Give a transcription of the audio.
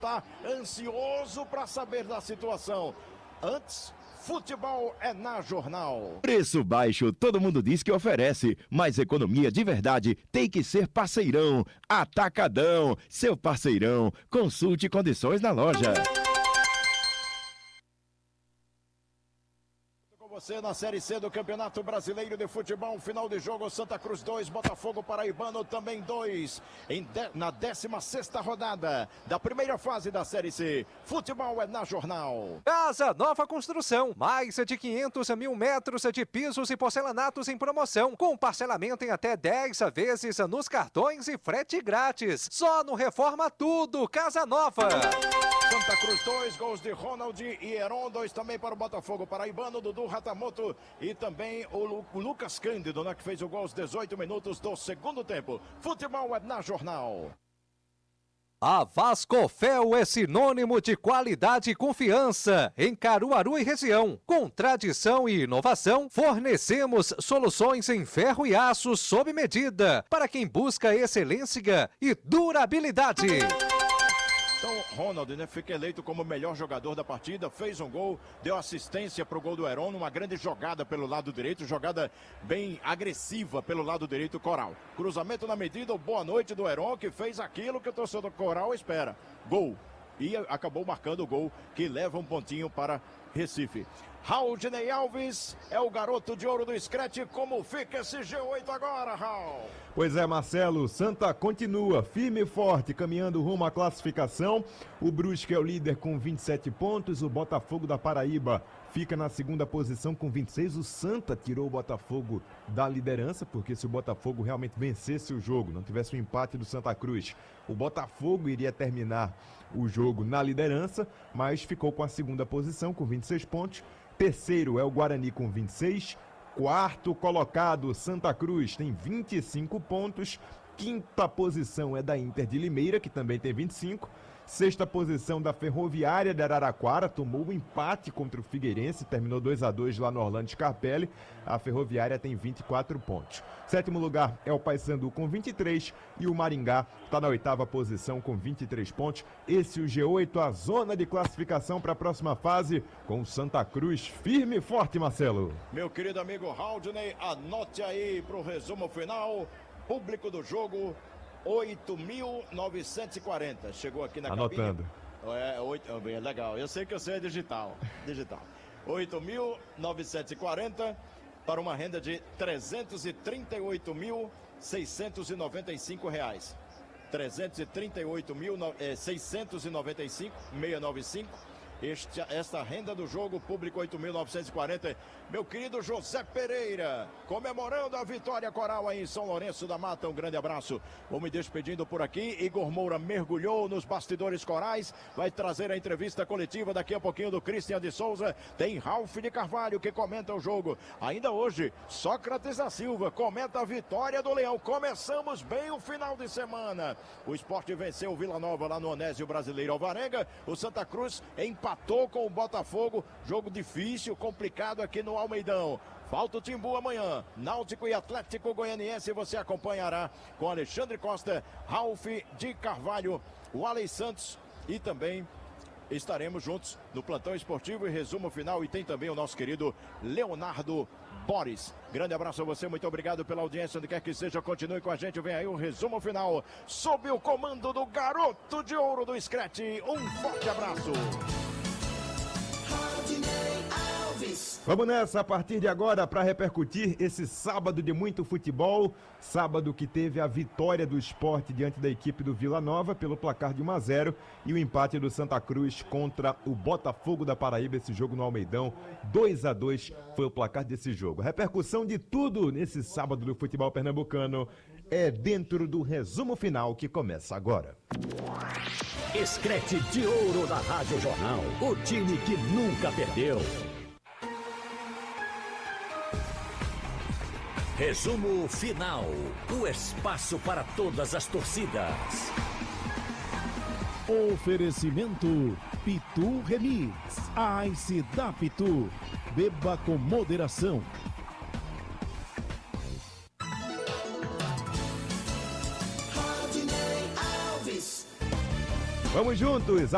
Tá ansioso para saber da situação. Antes, futebol é na Jornal. Preço baixo, todo mundo diz que oferece, mas economia de verdade tem que ser parceirão. Atacadão, seu parceirão. Consulte condições na loja. Você na Série C do Campeonato Brasileiro de Futebol, final de jogo, Santa Cruz 2, Botafogo Paraibano também 2, na 16ª rodada da primeira fase da Série C. Futebol é na Jornal. Casa Nova Construção, mais de 500 mil metros de pisos e porcelanatos em promoção, com parcelamento em até 10 vezes nos cartões e frete grátis. Só no Reforma Tudo, Casa Nova. Santa Cruz 2, gols de Ronald e Heron, 2 também para o Botafogo Paraibano, Dudu Ratamoto e também o Lucas Cândido, né, que fez o gol aos 18 minutos do segundo tempo. Futebol é na Jornal. A Vascofel é sinônimo de qualidade e confiança em Caruaru e região. Com tradição e inovação, fornecemos soluções em ferro e aço sob medida para quem busca excelência e durabilidade. Então, Ronald, né, fica eleito como o melhor jogador da partida, fez um gol, deu assistência para o gol do Heron, numa grande jogada pelo lado direito, jogada bem agressiva pelo lado direito, Coral. Cruzamento na medida, boa noite do Heron, que fez aquilo que o torcedor do Coral espera. Gol. E acabou marcando o gol, que leva um pontinho para Recife. Raudinei Alves é o garoto de ouro do Scratch. Como fica esse G8 agora, Raul? Pois é, Marcelo, Santa continua firme e forte, caminhando rumo à classificação. O Brusque é o líder com 27 pontos, o Botafogo da Paraíba fica na segunda posição com 26. O Santa tirou o Botafogo da liderança, porque se o Botafogo realmente vencesse o jogo, não tivesse o empate do Santa Cruz, o Botafogo iria terminar o jogo na liderança, mas ficou com a segunda posição com 26 pontos. Terceiro é o Guarani com 26. Quarto colocado, Santa Cruz, tem 25 pontos. Quinta posição é da Inter de Limeira, que também tem 25. Sexta posição da Ferroviária de Araraquara, tomou um empate contra o Figueirense, terminou 2-2 lá no Orlando Scarpelli. A Ferroviária tem 24 pontos. Sétimo lugar é o Paysandu com 23 e o Maringá está na oitava posição com 23 pontos. Esse é o G8, a zona de classificação para a próxima fase, com o Santa Cruz firme e forte, Marcelo. Meu querido amigo Raudinei, anote aí para o resumo final. Público do jogo, 8.940. Chegou aqui na Anotando. cabine. É legal. Eu sei que você é digital. 8.940 para uma renda de R$ 338.695. 338.695,695. Esta renda do jogo, público 8.940. Meu querido José Pereira, comemorando a vitória coral aí em São Lourenço da Mata. Um grande abraço. Vou me despedindo por aqui. Igor Moura mergulhou nos bastidores corais. Vai trazer a entrevista coletiva daqui a pouquinho do Cristian de Souza. Tem Ralf de Carvalho que comenta o jogo. Ainda hoje, Sócrates da Silva comenta a vitória do Leão. Começamos bem o final de semana. O Sport venceu o Vila Nova lá no Onésio Brasileiro Alvarenga. O Santa Cruz empatou com o Botafogo. Jogo difícil, complicado aqui no Almeidão. Falta o Timbu amanhã. Náutico e Atlético Goianiense você acompanhará com Alexandre Costa, Ralf de Carvalho, o Alex Santos e também estaremos juntos no plantão esportivo e resumo final. E tem também o nosso querido Leonardo Boris. Grande abraço a você, muito obrigado pela audiência, onde quer que seja, continue com a gente. Vem aí o resumo final, sob o comando do garoto de ouro do Scratch. Um forte abraço. Vamos nessa, a partir de agora, para repercutir esse sábado de muito futebol. Sábado que teve a vitória do Sport diante da equipe do Vila Nova pelo placar de 1-0 e o empate do Santa Cruz contra o Botafogo da Paraíba, esse jogo no Almeidão. 2-2 foi o placar desse jogo. A repercussão de tudo nesse sábado do futebol pernambucano é dentro do resumo final que começa agora. Scratch de ouro da Rádio Jornal, o time que nunca perdeu. Resumo final, o espaço para todas as torcidas. Oferecimento Pitu Remix, Ice da Pitu. Beba com moderação. Vamos juntos!